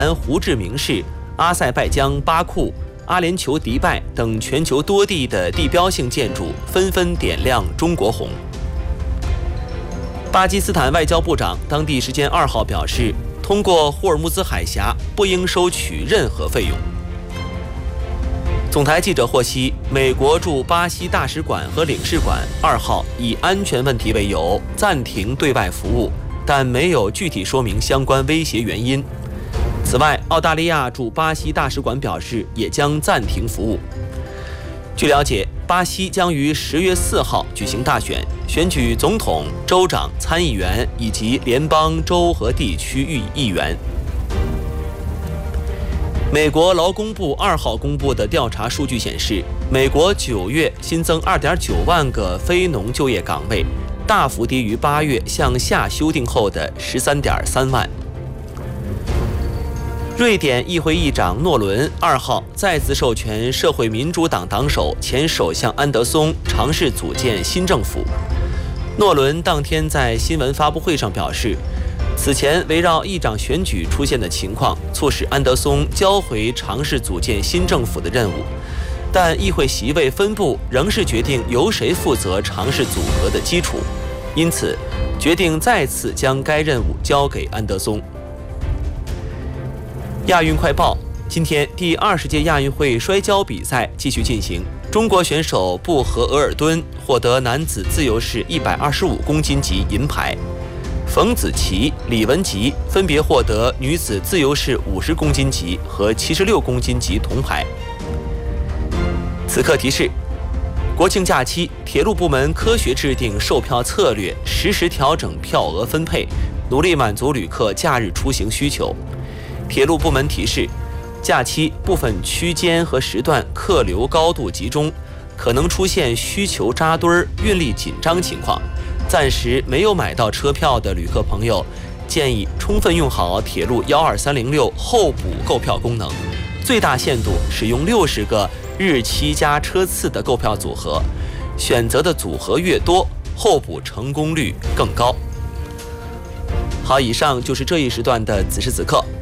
胡志明市、阿塞拜疆巴库、阿联酋迪拜等全球多地的地标性建筑纷纷点亮中国红。巴基斯坦外交部长当地时间2号表示，通过霍尔木兹海峡不应收取任何费用。总台记者获悉，美国驻巴西大使馆和领事馆2号以安全问题为由暂停对外服务，但没有具体说明相关威胁原因。此外，澳大利亚驻巴西大使馆表示也将暂停服务。据了解，巴西将于10月4号举行大选，选举总统、州长、参议员以及联邦、州和地区议员。美国劳工部2号公布的调查数据显示，美国9月新增2.9万个非农就业岗位，大幅低于8月向下修订后的13.3万。瑞典议会议长诺伦2号再次授权社会民主党党首前首相安德松尝试组建新政府。诺伦当天在新闻发布会上表示，此前围绕议长选举出现的情况，促使安德松交回尝试组建新政府的任务，但议会席位分布仍是决定由谁负责尝试组合的基础，因此决定再次将该任务交给安德松。亚运快报：今天第20届亚运会摔跤比赛继续进行，中国选手布和额尔敦获得男子自由式125公斤级银牌，冯子琪、李文吉分别获得女子自由式50公斤级和76公斤级铜牌。此刻提示：国庆假期，铁路部门科学制定售票策略，实时调整票额分配，努力满足旅客假日出行需求。铁路部门提示，假期部分区间和时段客流高度集中，可能出现需求扎堆、运力紧张情况。暂时没有买到车票的旅客朋友，建议充分用好铁路12306候补购票功能，最大限度使用60个日期加车次的购票组合，选择的组合越多，候补成功率更高。好，以上就是这一时段的此时此刻。